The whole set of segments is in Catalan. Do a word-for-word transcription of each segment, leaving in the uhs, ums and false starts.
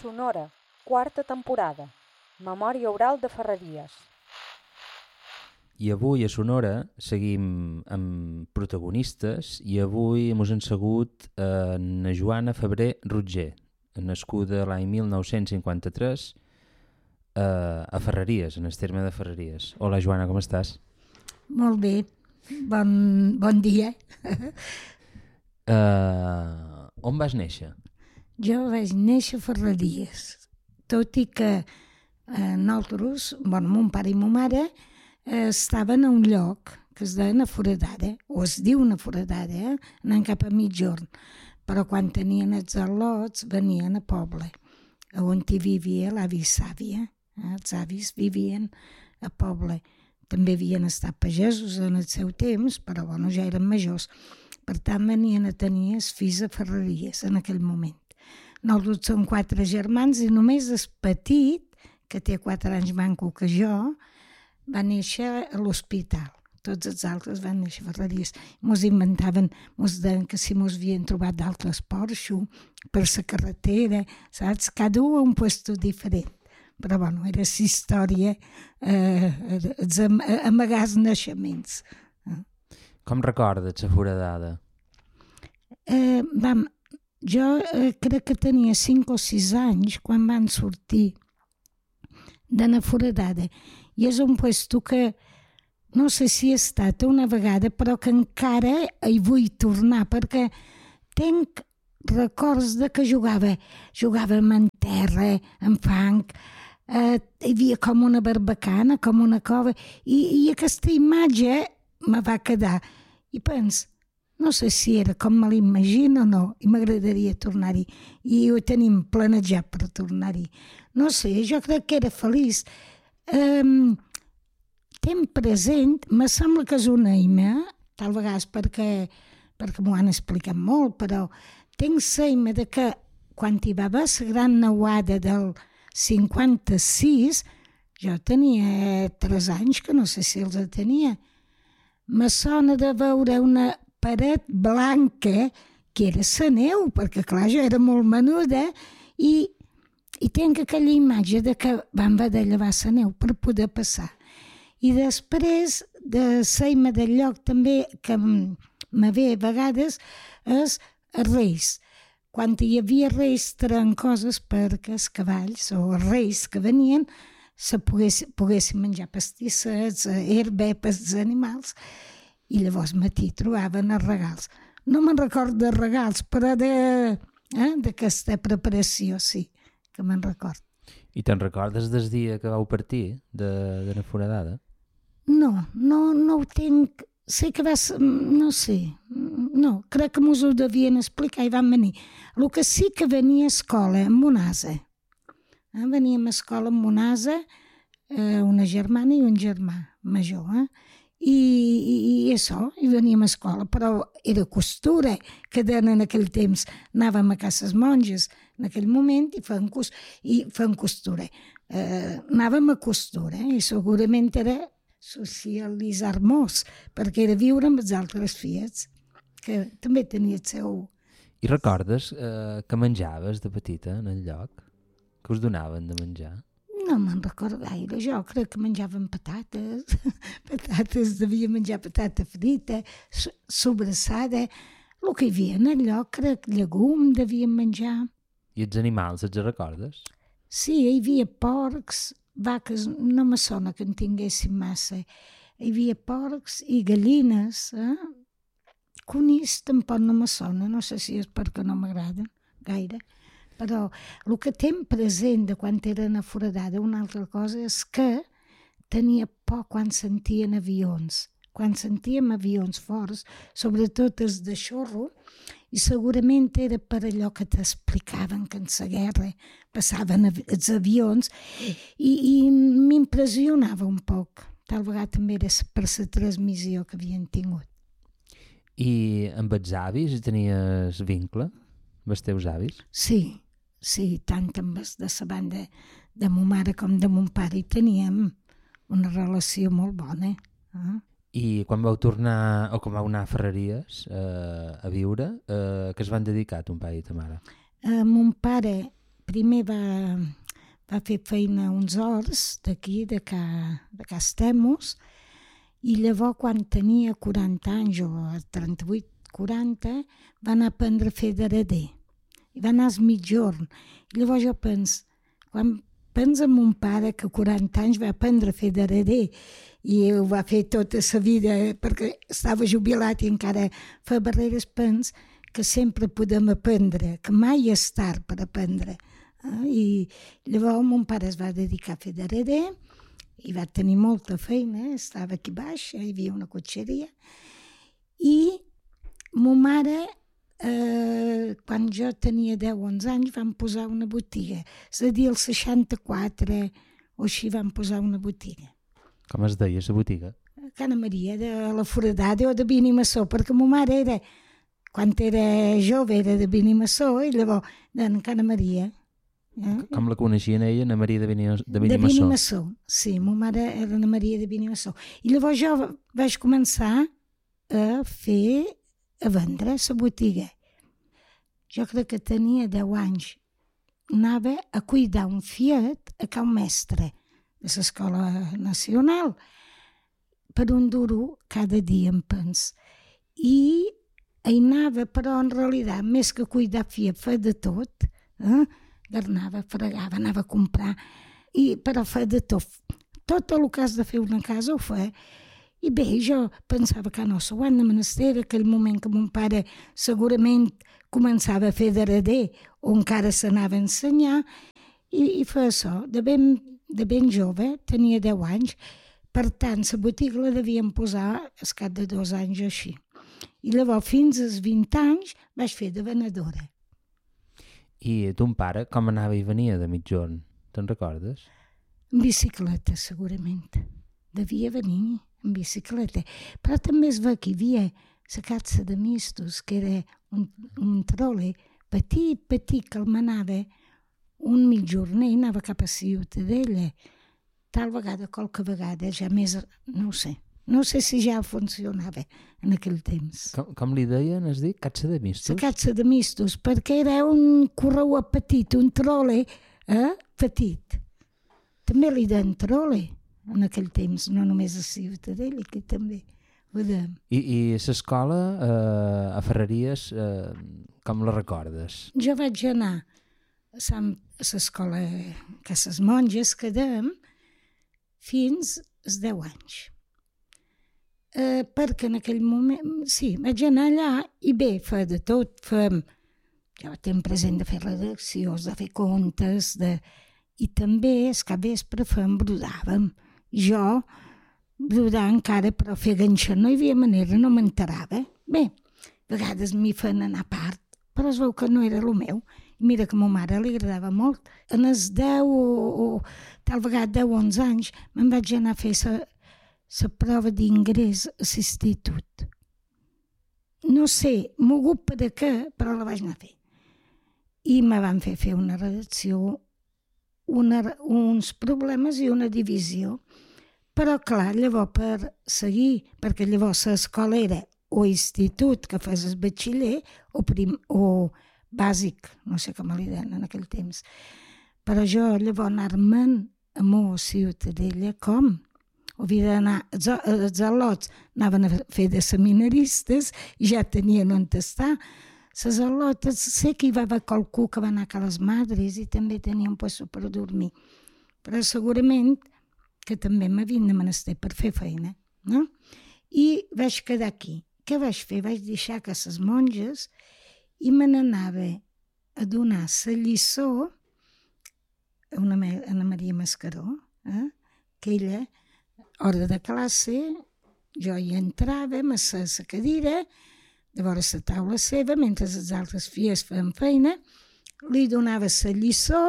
Sonora, quarta temporada. Memòria oral de Ferreries. I avui a Sonora seguim amb protagonistes i avui hem ensegut a na Joana Febrer Rotger, nascuda l'any mil nou-cents cinquanta-tres a, a Ferreries, en el terme de Ferreries. Hola Joana, com estàs? Molt bé, bon, bon dia. uh, on vas néixer? Jo vaig néixer a Ferreries, tot i que eh, nosaltres, bueno, mon pare i mon mare, eh, estaven a un lloc que es deia Foradada, o es diu Foradada, eh? Anant cap a mitjorn. Però quan tenien els al·lots venien a poble, on hi vivia l'avi Sàvia. Eh? Els avis vivien a poble. També havien estat pagesos en el seu temps, però bueno, ja eren majors. Per tant, venien a tenir els fills a Ferreries en aquell moment. Nosaltres som quatre germans i només el petit, que té quatre anys manco que jo, va néixer a l'hospital. Tots els altres van néixer a Ferreries. Mos inventaven, mos deien que si mos havien trobat d'altres porxo, per la carretera, saps? Cada un a un puesto diferent. Però bueno, era la història, eh, els am amagats naixements. Com recordes la foradada? Eh, vam, jo eh, crec que tenia cinc o sis anys quan van sortir de na Foradada. I és un puesto que no sé si he estat una vegada, però que encara hi vull tornar, perquè tinc records de que jugava, jugàvem en terra, en fang, eh, hi havia com una barbacana, com una cova, i, i aquesta imatge me va quedar. I pens, no sé si era com me l'imagino o no, i m'agradaria tornar-hi. I ho tenim planejat per tornar-hi. No sé, jo crec que era feliç. Um, Tenc present, me sembla que és una eina, tal vegada perquè, perquè m'ho han explicat molt, però tenc l'eina de que quan hi va haver la gran neuada del cinquanta-sis, jo tenia tres anys, que no sé si els tenia. Me sona de veure una paret blanca, que era la neu, perquè clar, jo era molt menuda, i, i tinc aquella imatge de que vam haver de llevar la neu per poder passar. I després de l'eina del lloc també que me ve a vegades és a Reis. Quan hi havia reis traient coses perquè els cavalls o els reis que venien se poguessin, poguessin menjar pastissets, herba pels animals, i llavors matí trobaven els regals. No me'n recordo de regals, però d'aquesta eh, preparació sí, que me'n recordo. I te'n recordes del dia que vau partir de, de la foradada? No, no, no ho tinc. Sé que va ser, no sé, no, crec que mos ho devien explicar i van venir. El que sí que venia a escola amb un ase. Eh? Veníem a escola amb un ase, eh, una germana i un germà major, eh? I, i, i això, i veníem a escola, però era costura, que en aquell temps anàvem a cases monges en aquell moment i feien, cos, i feien costura. Eh, anàvem a costura eh? I segurament era socialitzar-nos, perquè era viure amb els altres fills, que també tenia el seu... I recordes eh, que menjaves de petita en el lloc? Que us donaven de menjar? No me'n recordo gaire, jo crec que menjaven patates, patates, devia menjar patata frita, sobrassada, el que hi havia en el lloc, crec, llegum devien menjar. I els animals, els recordes? Sí, hi havia porcs, vaques, no me sona que en tinguessin massa. Hi havia porcs i gallines, eh? Conills tampoc no me sona, no sé si és perquè no m'agraden gaire. Però el que tinc present de quan era a Foradada, una altra cosa, és que tenia por quan sentien avions. Quan sentíem avions forts, sobretot els de xorro, i segurament era per allò que t'explicaven que en la guerra passaven els avions, i, i m'impressionava un poc. Tal vegada també era per la transmissió que havien tingut. I amb els avis tenies vincle? Amb els teus avis? Sí, sí, tant amb els de la banda de ma mare com de mon pare hi teníem una relació molt bona. Eh? I quan vau tornar, o quan vau anar a Ferreries eh, a viure, eh, que es van dedicar ton pare i ta mare? Eh, mon pare primer va, va fer feina a uns horts d'aquí, de ca, de Castemos, i llavors quan tenia quaranta anys, o trenta-vuit quaranta, va anar a aprendre a fer d'arader. I va anar a mitjorn. I llavors jo penso, quan penso en mon pare que a quaranta anys va aprendre a fer d'arader i ho va fer tota la vida perquè estava jubilat i encara fa barreres, penso que sempre podem aprendre, que mai és tard per aprendre. Eh? I llavors mon pare es va dedicar a fer d'arader i va tenir molta feina, estava aquí baix, hi havia una cotxeria, i ma mare, eh, quan jo tenia deu o onze anys, van posar una botiga. És a dir, el seixanta-quatre o així van posar una botiga. Com es deia, la botiga? Cana Maria, de la Foradada o de Benimassó, perquè ma mare era, quan era jove, era de Benimassó, i llavors de Cana Maria. Eh? Com la coneixien ella, Ana Maria de Benimassó? De Benimassó, sí, ma mare era Ana Maria de Benimassó. I llavors jo vaig començar a fer, a vendre la botiga. Jo crec que tenia deu anys. Anava a cuidar un Fiat a Can Mestre, de l'Escola Nacional, per un duro cada dia, em pens. I hi anava, però en realitat, més que cuidar Fiat, fer de tot, eh? Anava, fregava, anava a comprar, i, però fer de tot. Tot el que has de fer una casa ho fa. I bé, jo pensava que no, s'ho han de menester, aquell moment que mon pare segurament començava a fer d'arader o encara s'anava a ensenyar, i, i fa això. De ben, de ben jove, tenia deu anys, per tant, la botiga la devien posar al cap de dos anys o així. I llavors, fins als vint anys, vaig fer de venedora. I ton pare com anava i venia de mitjorn? Te'n recordes? En bicicleta, segurament. Devia venir en bicicleta. Però també es veu que hi havia la Casa de Mistos, que era un, un trole petit, petit, que el manava un mitjorner i anava cap a Ciutadella. Tal vegada, qualque vegada, ja més, no ho sé. No sé si ja funcionava en aquell temps. Com, com li deien, has dit? Casa de Mistos? La Casa de Mistos, perquè era un correu petit, un trole eh? petit. També li deien trole en aquell temps, no només a Ciutadella, que també ho deien. I, i l'escola eh, a Ferreries, eh, com la recordes? Jo vaig anar a l'escola que les monges que dèiem fins als deu anys. Eh, perquè en aquell moment, sí, vaig anar allà i bé, fa de tot, fem, jo tinc present de fer redaccions, de fer contes, de... i també, és que a vespre fem, brodàvem. Jo, brodar encara, però fer ganxar no hi havia manera, no m'enterava. Bé, a vegades m'hi feien anar a part, però es veu que no era el meu. I mira que a ma mare li agradava molt. En els deu o, o tal vegada deu o onze anys me'n vaig anar a fer la la prova d'ingrés a l'institut. No sé, mogut per a què, però la vaig anar a fer. I me van fer fer una redacció, una, uns problemes i una divisió. Però, clar, llavors per seguir, perquè llavors l'escola era o institut, que fes el batxiller, o, prim, o bàsic, no sé com li deien en aquell temps. Però jo llavors anar-me'n a Mo Ciutadella, com? Havia d'anar, els al·lots anaven a fer de seminaristes i ja tenien on estar. Les al·lotes, sé que hi va haver qualcú que va anar a les madres i també tenia un lloc per dormir, però segurament que també m'havien de menester per fer feina, no? I vaig quedar aquí. Què vaig fer? Vaig deixar que les monges i me n'anava a donar la lliçó a una Ana Maria Mascaró, eh? Que ella, hora de classe, jo hi entrava, a la cadira, de vora la taula seva, mentre els altres filles feien feina, li donava la lliçó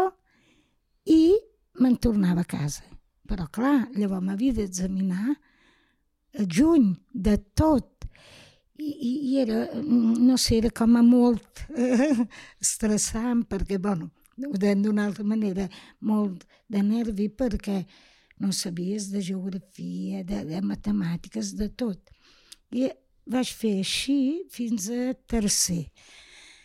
i me'n tornava a casa. Però clar, llavors m'havia d'examinar a juny de tot. I, i era, no sé, era com a molt eh, estressant, perquè, bueno, ho deien d'una altra manera, molt de nervi, perquè no sabies de geografia, de, de matemàtiques, de tot. I vaig fer així fins a tercer.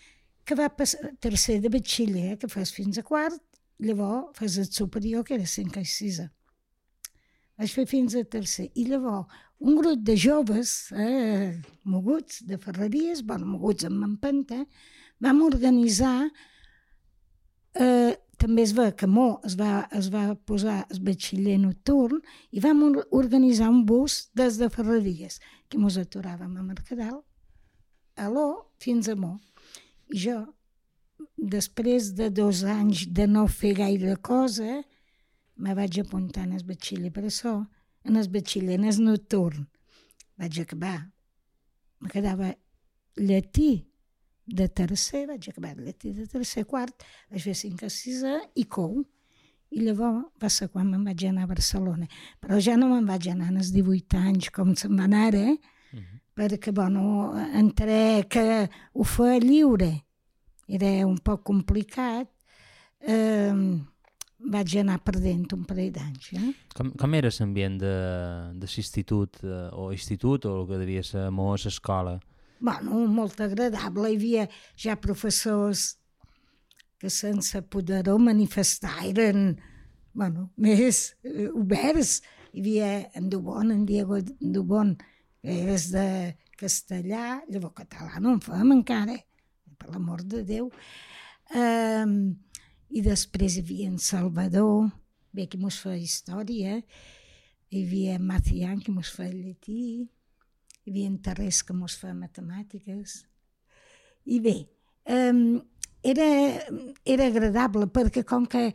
que va passar tercer de batxiller, que fas fins a quart, llavors fas el superior, que era cinquè i sisè. Vaig fer fins a tercer. I llavors, un grup de joves, eh, moguts de Ferreries, bueno, moguts amb empenta, vam organitzar, eh, també es va que Mo es va, es va posar el batxiller nocturn, i vam organitzar un bus des de Ferreries, que mos aturàvem a Mercadal, a l'O fins a Mo. I jo, després de dos anys de no fer gaire cosa, me vaig apuntar en el batxiller per això, en el batxiller, en el nocturn. Vaig acabar. Me quedava llatí de tercer, vaig acabar llatí de tercer, quart, vaig fer cinc a sisè i cou. I llavors va ser quan me'n vaig anar a Barcelona. Però ja no me'n vaig anar als divuit anys, com se'n va anar, eh? Uh-huh. Perquè, bueno, entré que ho feia lliure. Era un poc complicat. Eh, vaig anar perdent un parell d'anys. Eh? Com, com era l'ambient de, de l'institut eh, o institut o el que devia ser a l'escola? Bueno, molt agradable. Hi havia ja professors que sense poder-ho manifestar eren, bueno, més eh, oberts. Hi havia en Dubon, en Diego Dubon, que és de castellà, llavors català no en fem encara, per l'amor de Déu. Um, I després hi havia en Salvador, bé, que mos feia història, hi havia Macián, que mos feia llatí, hi havia en Terrés, que mos feia matemàtiques. I bé, um, era, era agradable, perquè com que